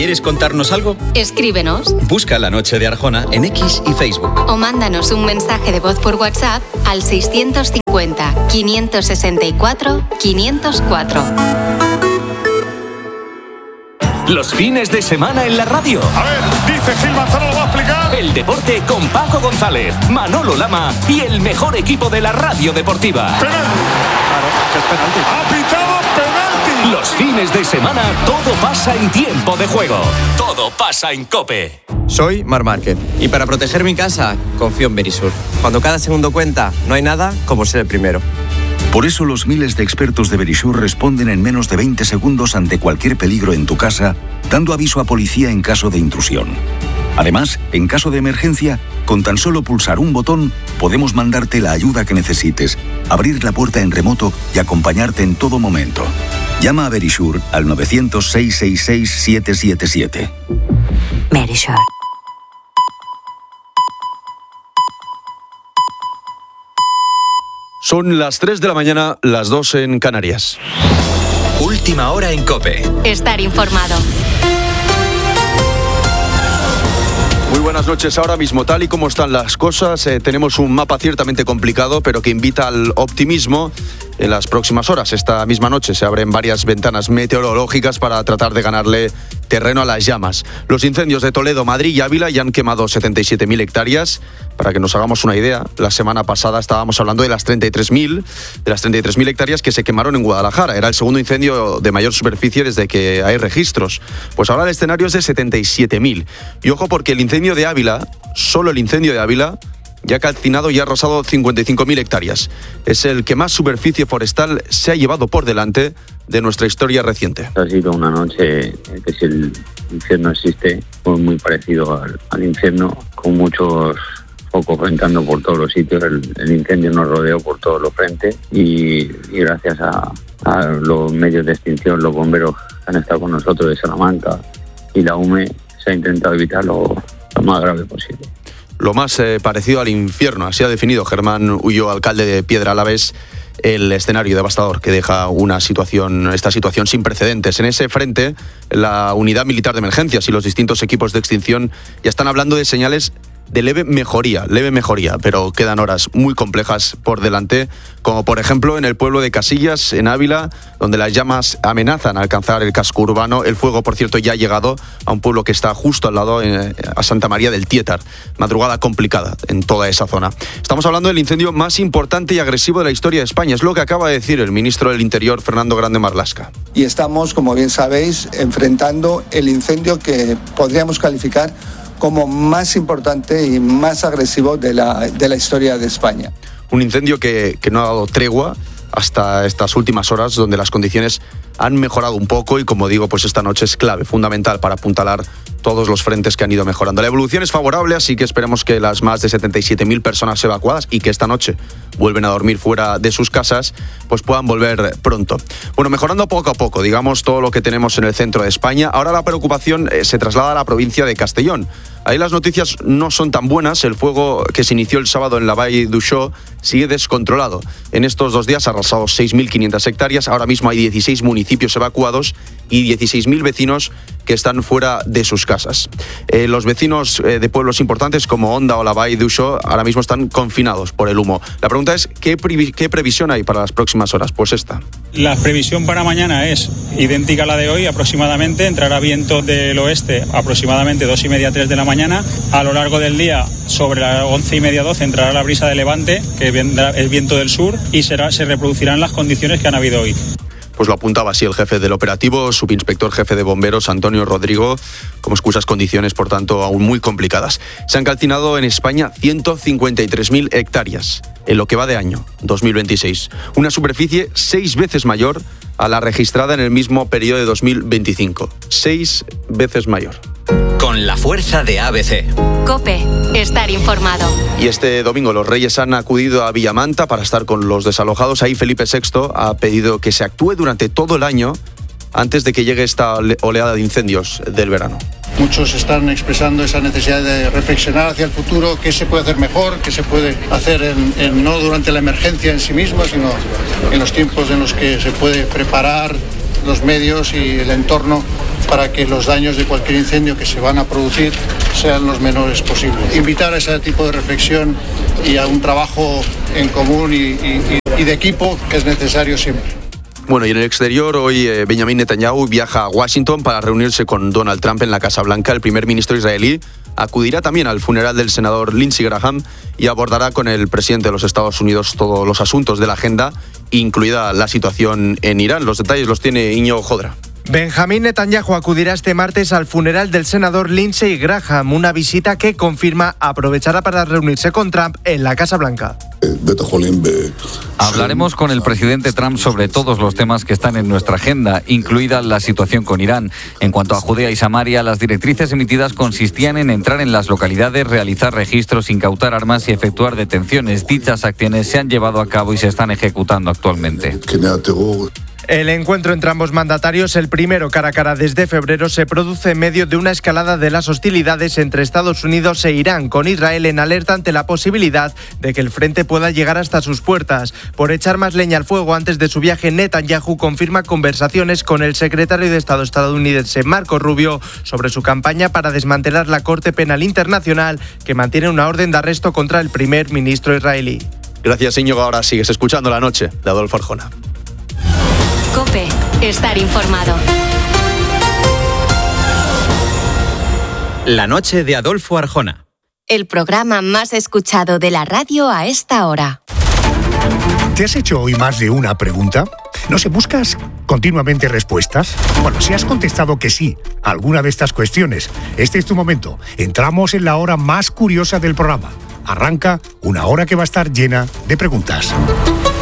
¿Quieres contarnos algo? Escríbenos. Busca La Noche de Arjona en X y Facebook. O mándanos un mensaje de voz por WhatsApp al 650-564-504. Los fines de semana en la radio. A ver, dice Gil Manzano, lo va a explicar. El deporte con Paco González, Manolo Lama y el mejor equipo de la radio deportiva. Penalti. Claro, es penalti. Ha pitado penalti. Los fines de semana todo pasa en tiempo de juego. Todo pasa en COPE. Soy Marc Márquez y para proteger mi casa confío en Verisur. Cuando cada segundo cuenta, no hay nada como ser el primero. Por eso los miles de expertos de Verisur responden en menos de 20 segundos ante cualquier peligro en tu casa, dando aviso a policía en caso de intrusión. Además, en caso de emergencia, con tan solo pulsar un botón, podemos mandarte la ayuda que necesites, abrir la puerta en remoto y acompañarte en todo momento. Llama a Verisur al 900-666-777. Verisur. Son las 3 de la mañana, las 2 en Canarias. Última hora en COPE. Estar informado. Muy buenas noches. Ahora mismo, tal y como están las cosas, tenemos un mapa ciertamente complicado, pero que invita al optimismo en las próximas horas. Esta misma noche se abren varias ventanas meteorológicas para tratar de ganarle terreno a las llamas. Los incendios de Toledo, Madrid y Ávila ya han quemado 77.000 hectáreas. Para que nos hagamos una idea, la semana pasada estábamos hablando de las 33.000 hectáreas que se quemaron en Guadalajara. Era el segundo incendio de mayor superficie desde que hay registros. Pues ahora el escenario es de 77.000. Y ojo, porque el incendio de Ávila, solo el incendio de Ávila, ya ha calcinado y ha arrasado 55.000 hectáreas. Es el que más superficie forestal se ha llevado por delante de nuestra historia reciente. Ha sido una noche que, si el infierno existe, fue muy parecido al infierno, con muchos focos rentando por todos los sitios. El incendio nos rodeó por todos los frentes y gracias a los medios de extinción, los bomberos que han estado con nosotros de Salamanca y la UME, se ha intentado evitar lo más grave posible. Lo más parecido al infierno, así ha definido Germán Ulloa, alcalde de Piedralabes, el escenario devastador que deja esta situación sin precedentes. En ese frente, la Unidad Militar de Emergencias y los distintos equipos de extinción ya están hablando de señales de leve mejoría, pero quedan horas muy complejas por delante, como por ejemplo en el pueblo de Casillas, en Ávila, donde las llamas amenazan alcanzar el casco urbano. El fuego, por cierto, ya ha llegado a un pueblo que está justo al lado, a Santa María del Tietar. Madrugada complicada en toda esa zona. Estamos hablando del incendio más importante y agresivo de la historia de España. Es lo que acaba de decir el ministro del Interior, Fernando Grande Marlaska. Y estamos, como bien sabéis, enfrentando el incendio que podríamos calificar como más importante y más agresivo de la historia de España. Un incendio que no ha dado tregua hasta estas últimas horas, donde las condiciones han mejorado un poco y, como digo, pues esta noche es clave, fundamental para apuntalar todos los frentes que han ido mejorando. La evolución es favorable, así que esperemos que las más de 77.000 personas evacuadas y que esta noche vuelven a dormir fuera de sus casas, pues puedan volver pronto. Bueno, mejorando poco a poco, digamos, todo lo que tenemos en el centro de España. Ahora la preocupación se traslada a la provincia de Castellón. Ahí las noticias no son tan buenas. El fuego que se inició el sábado en la Vall d'Uixó sigue descontrolado. En estos 2 días ha arrasado 6.500 hectáreas. Ahora mismo hay 16 municipios evacuados y 16.000 vecinos que están fuera de sus casas. Los vecinos de pueblos importantes como Onda o la Vall d'Uixó ahora mismo están confinados por el humo. La pregunta es, ¿qué previsión hay para las próximas horas? Pues esta. La previsión para mañana es idéntica a la de hoy aproximadamente. Entrará viento del oeste aproximadamente 2:30, 3 de la mañana. A lo largo del día, sobre las 11:30, 12, entrará la brisa de levante, que vendrá el viento del sur, y se reproducirán las condiciones que han habido hoy. Pues lo apuntaba así el jefe del operativo, subinspector jefe de bomberos, Antonio Rodrigo, como excusas condiciones, por tanto, aún muy complicadas. Se han calcinado en España 153.000 hectáreas en lo que va de año, 2026. Una superficie 6 veces mayor a la registrada en el mismo periodo de 2025. 6 veces mayor. Con la fuerza de ABC. COPE, estar informado. Y este domingo los Reyes han acudido a Villamanta para estar con los desalojados. Ahí Felipe VI ha pedido que se actúe durante todo el año antes de que llegue esta oleada de incendios del verano. Muchos están expresando esa necesidad de reflexionar hacia el futuro, qué se puede hacer mejor, qué se puede hacer no durante la emergencia en sí misma, sino en los tiempos en los que se puede preparar los medios y el entorno para que los daños de cualquier incendio que se van a producir sean los menores posibles. Invitar a ese tipo de reflexión y a un trabajo en común y de equipo que es necesario siempre. Bueno, y en el exterior, hoy Benjamin Netanyahu viaja a Washington para reunirse con Donald Trump en la Casa Blanca. El primer ministro israelí acudirá también al funeral del senador Lindsey Graham y abordará con el presidente de los Estados Unidos todos los asuntos de la agenda, incluida la situación en Irán. Los detalles los tiene Íñigo Jodra. Benjamin Netanyahu acudirá este martes al funeral del senador Lindsey Graham, una visita que confirma aprovechará para reunirse con Trump en la Casa Blanca. Hablaremos con el presidente Trump sobre todos los temas que están en nuestra agenda, incluida la situación con Irán. En cuanto a Judea y Samaria, las directrices emitidas consistían en entrar en las localidades, realizar registros, incautar armas y efectuar detenciones. Dichas acciones se han llevado a cabo y se están ejecutando actualmente. El encuentro entre ambos mandatarios, el primero cara a cara desde febrero, se produce en medio de una escalada de las hostilidades entre Estados Unidos e Irán, con Israel en alerta ante la posibilidad de que el frente pueda llegar hasta sus puertas. Por echar más leña al fuego antes de su viaje, Netanyahu confirma conversaciones con el secretario de Estado estadounidense Marco Rubio sobre su campaña para desmantelar la Corte Penal Internacional, que mantiene una orden de arresto contra el primer ministro israelí. Gracias, Íñigo. Ahora sigues escuchando La Noche de Adolfo Arjona. COPE. Estar informado. La Noche de Adolfo Arjona. El programa más escuchado de la radio a esta hora. ¿Te has hecho hoy más de una pregunta? ¿No se buscas continuamente respuestas? Bueno, si has contestado que sí a alguna de estas cuestiones, este es tu momento. Entramos en la hora más curiosa del programa. Arranca una hora que va a estar llena de preguntas.